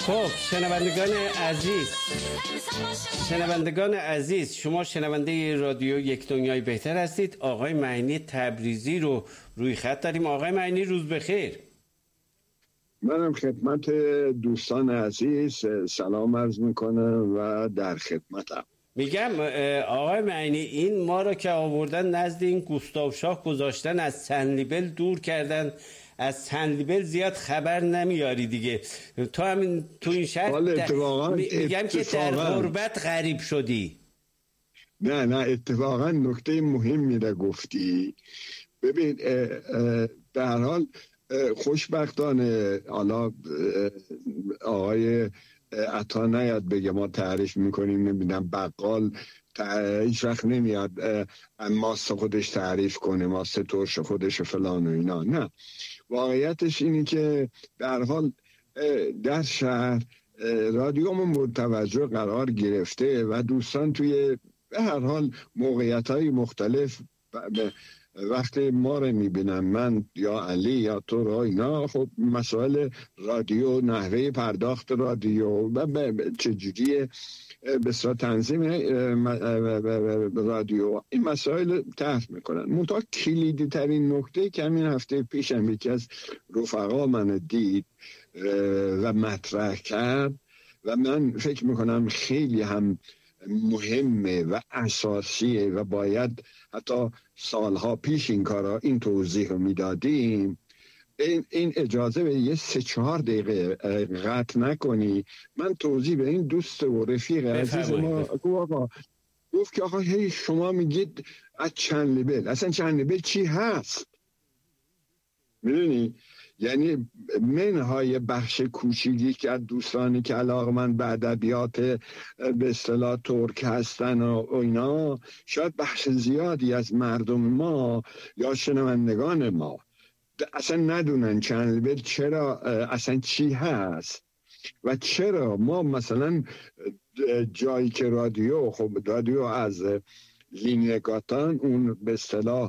خب شنوندگان عزیز شما شنونده رادیو یک دنیای بهتر هستید. آقای معینی تبریزی رو روی خط داریم. آقای معینی روز بخیر. منم خدمت دوستان عزیز سلام عرض میکنم و در خدمتم. میگم آقای معینی این ما رو که آوردن نزد این گوستاو شاه گذاشتن، از سنلیبل دور کردن، از سنلیبل زیاد خبر نمیاری دیگه. تو همین تو این شهر میگم که در غربت غریب شدی. نه اتفاقا نکته مهمی رو گفتی. ببین در حال خوشبختانه حالا آقای عطا نیاد بگه ما تعریف میکنیم نمیدونم بقال هیچ وقت نمیاد ماست خودش تعریف کنه، ماست ترش خودش فلان و اینا. نه، واقعیتش اینی که در حال در شهر رادیومون مورد توجه قرار گرفته و دوستان توی به هر حال موقعیت‌های مختلف وقتی ما رو میبینن، من یا علی یا تو را اینا، خب مسائل رادیو، نحوه پرداخت رادیو و چجوری بسیار تنظیم رادیو، این مسائل طرح میکنن. منتها کلیدی ترین نکته که همین هفته پیشم یکی از رفقا من دید و مطرح کرد و من فکر میکنم خیلی هم مهمه و اساسیه و باید حتی سالها پیش این توضیح رو میدادیم. این اجازه به یه 3-4 دقیقه قطع نکنی، من توضیح به این دوست و رفیق عزیز ما گفت که آقا هی شما میگید از چند لبل، اصلا چند لبل چی هست؟ میدونی؟ یعنی منهای بخش کوچیکی که دوستانی که علاقمند به ادبیات به اصطلاح ترک هستن و اینا، شاید بخش زیادی از مردم ما یا شنوندگان ما اصلا ندونن چند لبل چرا اصلا چی هست و چرا ما مثلا جایی که رادیو، خب رادیو از لینیگاتان اون به اصطلاح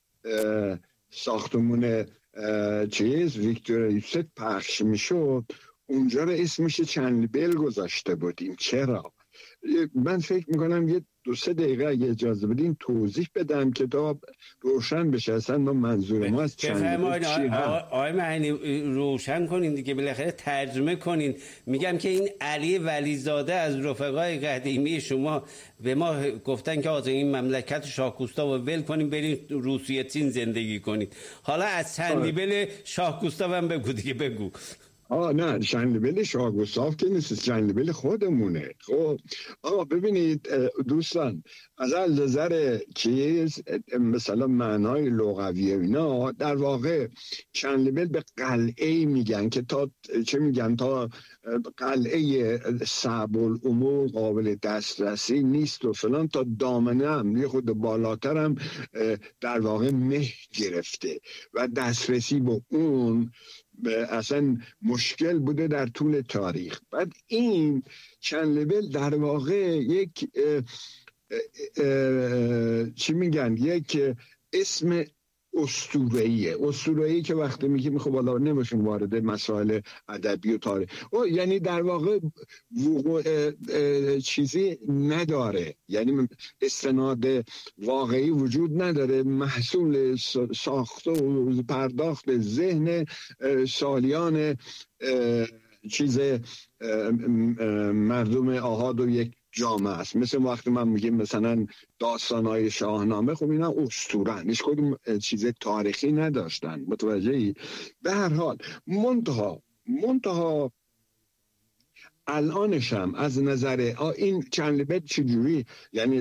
ساختمون ویکتوریا یوست پخش میشد، اونجا رو اسمش چند لبل گذاشته بودیم. چرا؟ من فکر میکنم یه 2-3 دقیقه اگه اجازه بدین توضیح بدم که تا روشن بشه اصلا ما منظور ما از چند لبل چی هست. آقای معینی روشن کنین دیگه، بالاخره ترجمه کنین. میگم که این علی ولیزاده از رفقای قدیمی شما به ما گفتن که آقا این مملکت شاه گوستاو ول کنین برین روسیه چین زندگی کنین. حالا از سنلیبل شاه گوستاو هم بگو دیگه، بگو. نه شنلیبل شاه گوستاو که نیست، شنلیبل خودمونه. خب ببینید دوستان، از نظر چیز مثلا معنای لغوی اینا، در واقع شنلیبل به قلعه میگن که تا چه میگن، تا قلعه صعب الامور قابل دسترسی نیست و فلان، تا دامنه هم یه خود بالاتر هم در واقع مه گرفته و دسترسی به اون اصلا مشکل بوده در طول تاریخ. بعد این چند لبل در واقع یک چی میگن، یک اسم اسطوره‌ای که وقتی میگیم خب حالا نمیشیم وارد مسائل ادبی و تاریخ، یعنی در واقع وقوع چیزی نداره، یعنی استناد واقعی وجود نداره، محصول ساخته و پرداخت ذهن سالیان چیز مردم آحاد و یک جامعه است. مثل وقتی من میگیم مثلا داستان‌های شاهنامه، خب اینا اسطوره‌اند، هیچ کدوم چیز تاریخی نداشتن. متوجهی؟ به هر حال منتها الانش هم از نظر این چند لبل چجوری، یعنی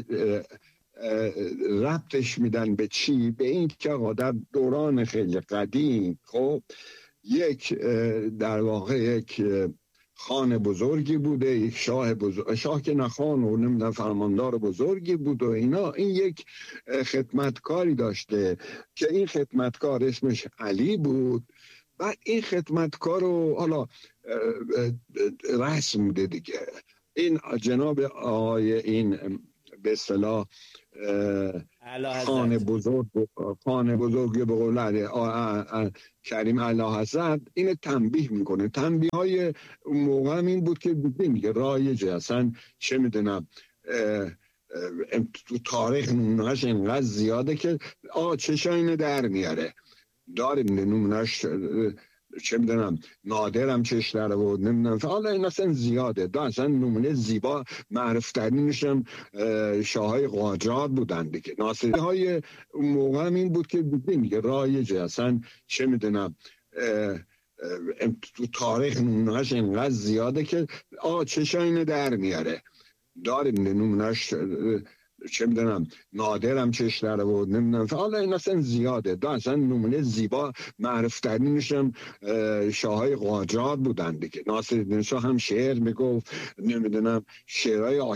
ربطش میدن به چی؟ به این که آقا در دوران خیلی قدیم خب یک در واقع یک خان بزرگی بوده، یک شاه که نه خان و نمیدونم فرماندار بزرگی بود و اینا، این یک خدمتکاری داشته که این خدمتکار اسمش علی بود. بعد این خدمتکار رو حالا رسم بوده دیگه، این جناب آقای این به اصطلاح خانه بزرگ به قول کریم اعلیحضرت این تنبیه میکنه. تنبیه های اون موقع هم این بود که دیگه رایجه، اصلا چه میدونم تو تاریخ نمونهش اینقدر زیاده که چشاینه در میاره. داریم نمونهش چه میدونم نادرم چش داره و نمیدونم حالا این اصلا زیاده. اصلا نمونه زیبا معروف ترینش هم شاههای قاجار بودن دیگه. ناصری های اون موقع هم این بود که دیگه رایجه، اصلا چه میدونم تو تاریخ نمونهش اینقدر زیاده که چشاینه در میاره. داریم نمونهش چه میدونم نادرم چش داره و نمیدونم حالا این اصلا زیاده. اصلا نمونه زیبا معروف ترینش هم شاههای قاجار بودن دیگه. ناصرالدین شاه هم شعر میگفت، نمیدونم شعرهای